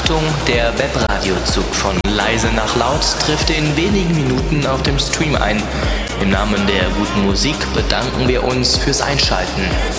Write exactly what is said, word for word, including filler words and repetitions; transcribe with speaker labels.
Speaker 1: Achtung, der Webradiozug von Leise nach Laut trifft in wenigen Minuten auf dem Stream ein. Im Namen der guten Musik bedanken wir uns fürs Einschalten.